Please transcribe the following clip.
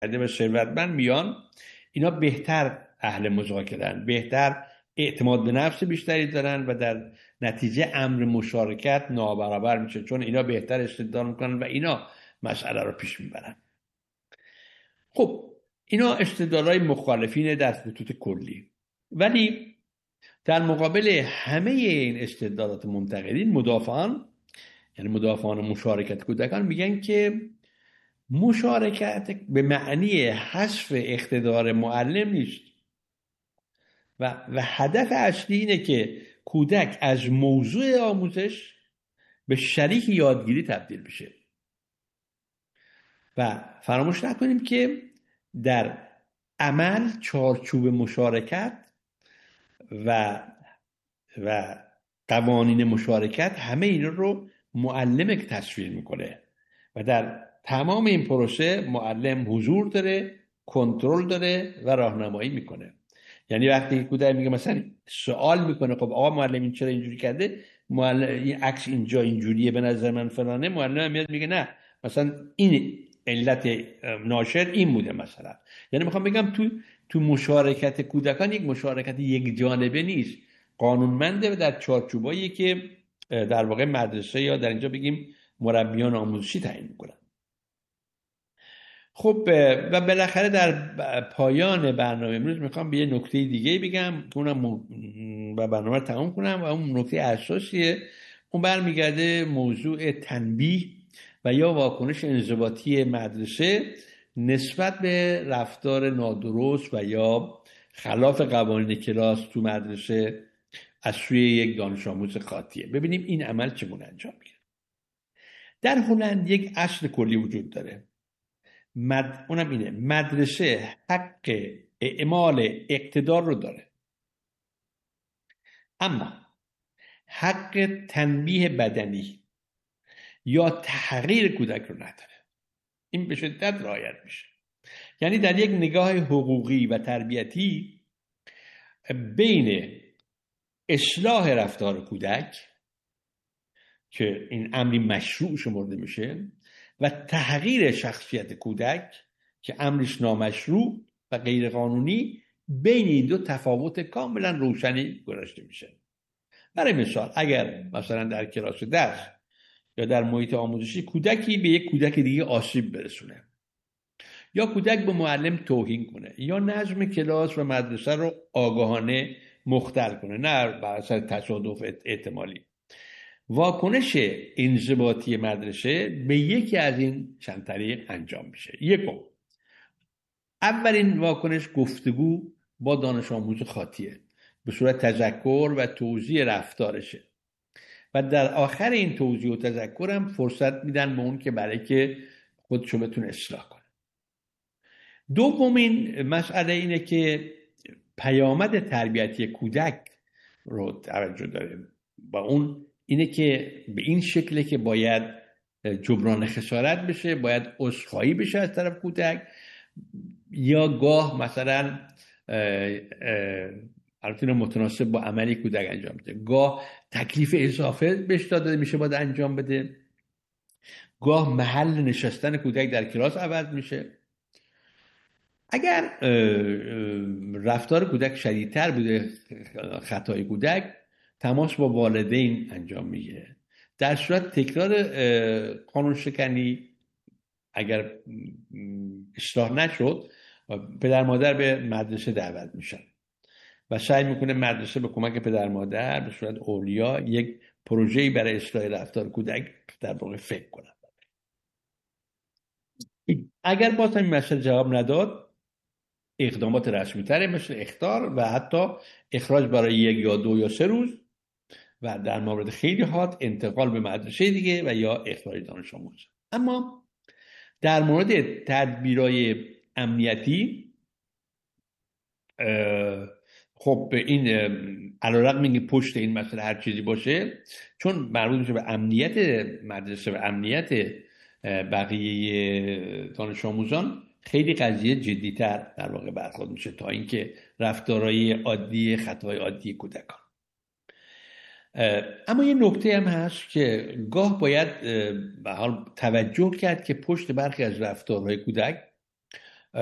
و ثروتمند میان، اینا بهتر اهل مذاکره‌اند، بهتر اعتماد به نفس بیشتری دارن و در نتیجه امر مشارکت نابرابر میشه، چون اینا بهتر استدلال میکنن و اینا مسئله رو پیش میبرن. خب اینا استدلالای مخالفین در خطوط کلی، ولی در مقابل همه این استدلالات منتقدین مدافعان، یعنی مدافعان مشارکت کودکان، میگن که مشارکت به معنی حذف اقتدار معلم نیست و هدف اصلی اینه که کودک از موضوع آموزش به شریک یادگیری تبدیل بشه. و فراموش نکنیم که در عمل چارچوب مشارکت و قوانین مشارکت همه این رو معلم تصویر میکنه و در تمام این پروسه معلم حضور داره، کنترل داره و راهنمایی میکنه. یعنی وقتی کودک میگه مثلا سوال میکنه خب آقا معلم این چرا اینجوری کرده، معلم این عکس اینجا اینجوریه به نظر من فلانه، معلم میاد میگه نه مثلا این علت ناشر این بوده مثلا. یعنی میخوام بگم تو مشارکت کودکان یک مشارکت یک جانبه نیست، قانونمنده و در چارچوبایی که در واقع مدرسه یا در اینجا بگیم مربیان آموزشی تعیین میکنن. خب و بالاخره در پایان برنامه امروز میخوام به یه نکته دیگه بگم که اونم و برنامه رو تمام کنم و اون نکته اساسیه، اون برمیگرده موضوع تنبیه و یا واکنش انضباطی مدرسه نسبت به رفتار نادرست و یا خلاف قوانین کلاس تو مدرسه از سوی یک دانش آموز خاطیه. ببینیم این عمل چگونه انجام میشه. در هلند یک اصل کلی وجود داره، اونم اینه: مدرسه حق اعمال اقتدار رو داره، اما حق تنبیه بدنی یا تحقیر کودک رو نداره. این به شدت رعایت میشه. یعنی در یک نگاه حقوقی و تربیتی بین اصلاح رفتار کودک که این امری مشروع شمرده میشه و تحقیر شخصیت کودک که امرش نامشروع و غیر قانونی، بین این دو تفاوت کاملا روشنی گذاشته میشه. برای مثال اگر مثلا در کلاس درس یا در محیط آموزشی کودکی به یک کودک دیگه آسیب برسونه، یا کودک به معلم توهین کنه، یا نظم کلاس و مدرسه رو آگاهانه مختل کنه، نه بر اثر تصادف احتمالی، واکنش انضباطی مدرسه به یکی از این چند طریق انجام میشه. یکم، اولین واکنش گفتگو با دانش آموز خاطیه به صورت تذکر و توضیح رفتارشه و در آخر این توضیح و تذکر هم فرصت میدن به اون که برای که خودشو بتونه اصلاح کنه. دومین مسئله اینه که پیامد تربیتی کودک رو توجه داره و اون اینه که به این شکله که باید جبران خسارت بشه، باید عذرخواهی بشه از طرف کودک، یا گاه مثلا البته متناسب با عملی کودک انجام بده، گاه تکلیف اضافه بهش داده میشه باید انجام بده، گاه محل نشستن کودک در کلاس عوض میشه. اگر رفتار کودک شدیدتر بوده، خطای کودک، تماس با والدین انجام میگیره. در صورت تکرار قانون شکنی اگر اصلاح نشد، پدر مادر به مدرسه دعوت میشن و سعی میکنه مدرسه به کمک پدر مادر به صورت اولیا یک پروژه‌ای برای اصلاح رفتار کودک در واقع فکر کنن. اگر باز هم این مسئله جواب نداد، اقدامات رسمی تره مثل اخطار و حتی اخراج برای 1 یا 2 یا 3 روز و در مورد خیلی حالات انتقال به مدرسه دیگه و یا اخراج دانش آموز. اما در مورد تدبیرهای امنیتی، خب این علیرغم اینکه پشت این مسئله هر چیزی باشه، چون مربوط میشه به امنیت مدرسه و امنیت بقیه دانش آموزان، خیلی قضیه جدی‌تر در واقع برخورد میشه تا اینکه رفتارهای عادی، خطاهای عادی کودکان. اما یه نکته هم هست که گاه باید به حال توجه کرد که پشت برخی از رفتارهای کودک